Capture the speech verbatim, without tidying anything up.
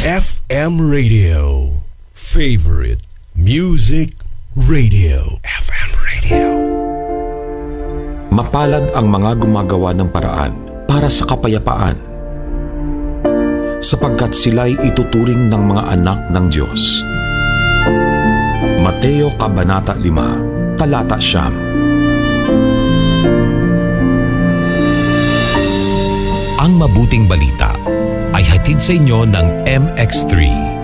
F M Radio. Favorite Music Radio. F M Radio. Mapalad ang mga gumagawa ng paraan para sa kapayapaan, sapagkat sila'y ituturing ng mga anak ng Diyos. Mateo Kabanata lima, Talata siyam. Ang mabuting balita ay hatid sa inyo ng M X three.